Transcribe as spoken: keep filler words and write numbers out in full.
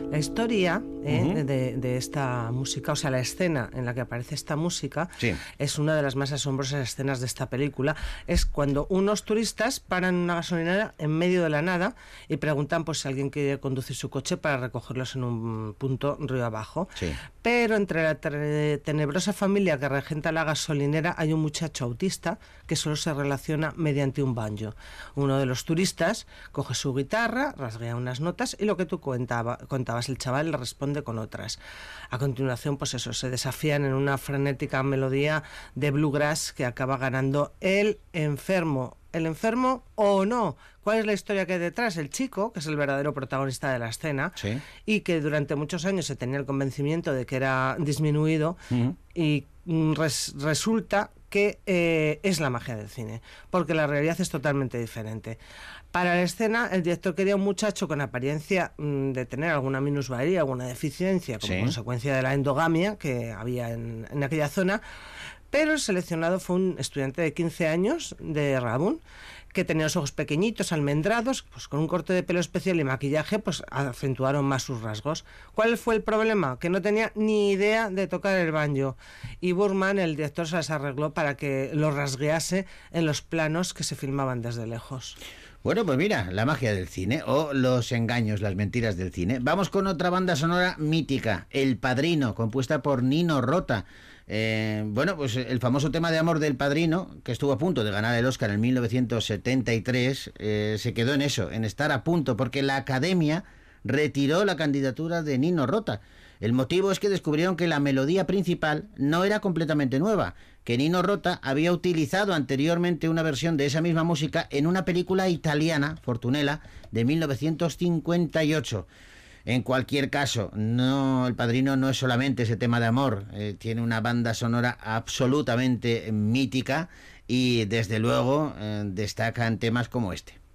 La historia eh, Uh-huh. de, de esta música, o sea, la escena en la que aparece esta música, sí. es una de las más asombrosas escenas de esta película. Es cuando unos turistas paran en una gasolinera en medio de la nada y preguntan pues, si alguien quiere conducir su coche para recogerlos en un punto río abajo. Sí. Pero entre la tre- tenebrosa familia que regenta la gasolinera hay un muchacho autista que solo se relaciona mediante un banjo. Uno de los turistas coge su guitarra, rasguea unas notas y lo que tú contaba, contabas, el chaval le responde con otras. A continuación, pues eso, se desafían en una frenética melodía de bluegrass que acaba ganando el enfermo. ¿El enfermo o no? ¿Cuál es la historia que hay detrás? El chico, que es el verdadero protagonista de la escena, Sí. y que durante muchos años se tenía el convencimiento de que era disminuido, Uh-huh. y mm, res, resulta que eh, es la magia del cine, porque la realidad es totalmente diferente. Para la escena, el director quería un muchacho con apariencia mmm, de tener alguna minusvalía, alguna deficiencia, como sí. consecuencia de la endogamia que había en, en aquella zona, pero el seleccionado fue un estudiante de quince años de Rabun, que tenía los ojos pequeñitos, almendrados, pues con un corte de pelo especial y maquillaje, pues acentuaron más sus rasgos. ¿Cuál fue el problema? Que no tenía ni idea de tocar el banjo. Y Burman, el director, se las arregló para que lo rasguease en los planos que se filmaban desde lejos. Bueno, pues mira, la magia del cine o los engaños, las mentiras del cine. Vamos con otra banda sonora mítica, El Padrino, compuesta por Nino Rota. Eh, bueno, pues el famoso tema de amor del Padrino, que estuvo a punto de ganar el Oscar en mil novecientos setenta y tres, eh, se quedó en eso, en estar a punto, porque la Academia retiró la candidatura de Nino Rota. El motivo es que descubrieron que la melodía principal no era completamente nueva, que Nino Rota había utilizado anteriormente una versión de esa misma música en una película italiana, Fortunella, de mil novecientos cincuenta y ocho. En cualquier caso, no, El Padrino no es solamente ese tema de amor, eh, tiene una banda sonora absolutamente mítica y desde luego eh, destacan temas como este.